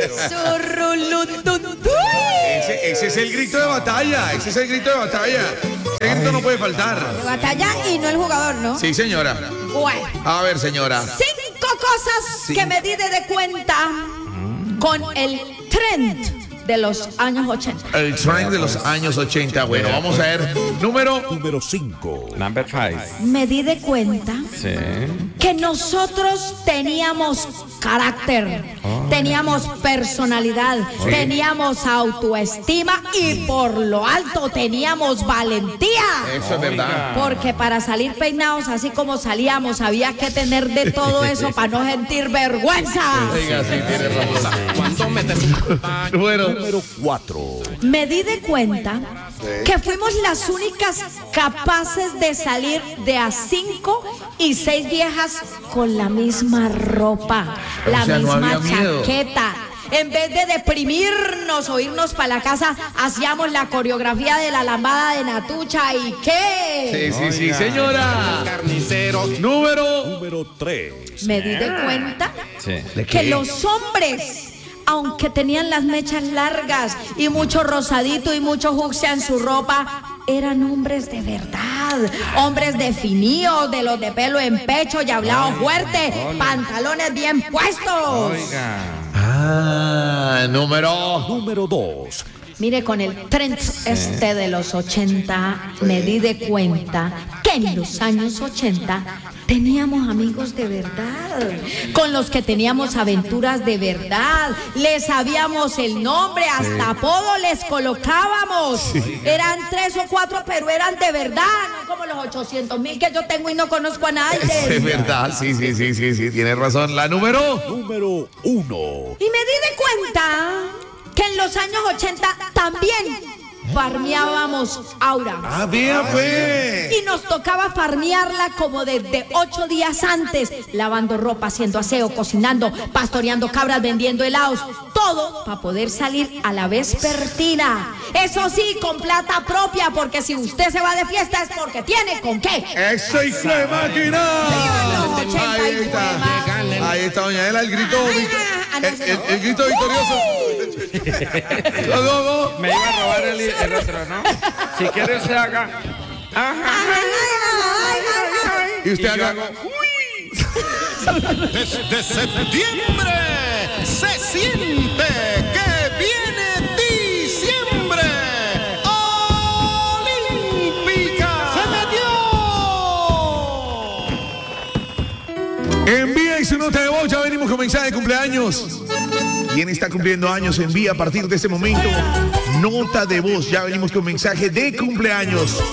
Ese es el grito de batalla. Ese es el grito de batalla. Ese grito no puede faltar. De batalla y no el jugador, ¿no? Sí, señora. Bueno. A ver, señora. 5 cosas que me di de cuenta con el trend de los años 80. El trend de los años 80. Bueno, vamos a ver. Número 5. Number 5. Me di de cuenta Sí. que nosotros teníamos carácter, teníamos personalidad, teníamos autoestima y por lo alto teníamos valentía. Eso es verdad. Porque para salir peinados así como salíamos había que tener de todo eso para no sentir vergüenza. Oiga, sí, tiene razón. Bueno. Número 4. Me di de cuenta que fuimos las únicas capaces de salir de a 5 y 6 viejas con la misma ropa, la sea, no misma había miedo. chaqueta. En vez de deprimirnos o irnos para la casa, hacíamos la coreografía de la lambada de Natucha y ¿qué? Sí, señora. Número 3. Me di de cuenta Sí. que los hombres, aunque tenían las mechas largas y mucho rosadito y mucho fucsia en su ropa, eran hombres de verdad, hombres definidos, de los de pelo en pecho y hablado fuerte, pantalones bien puestos. número 2. Mire, con el trend de los 80, me di de cuenta que en los años 80 teníamos amigos de verdad, con los que teníamos aventuras de verdad, les sabíamos el nombre, hasta apodo les colocábamos. Eran 3 o 4, pero eran de verdad, no como los 800,000 que yo tengo y no conozco a nadie. Es verdad, sí, tiene razón. La número 1. Y me di de cuenta que en los años 80 también farmeábamos aura. Ah, vea pues. Y nos tocaba farmearla como desde 8 días antes, lavando ropa, haciendo aseo, cocinando, pastoreando cabras, vendiendo helados, todo para poder salir a la vespertina. Eso sí, con plata propia, porque si usted se va de fiesta es porque tiene con qué. ¡Eso y de máquina! Ahí está, doña Ela, el grito. El grito victorioso. Me iba a robar el otro, ¿no? Si quieres se haga. Y usted haga. Desde septiembre se siente que viene diciembre. Olímpica se metió. Envía su nota de voz, ya venimos con mensaje de cumpleaños. ¿Quién está cumpliendo años? Envía a partir de este momento nota de voz. Ya venimos con mensaje de cumpleaños.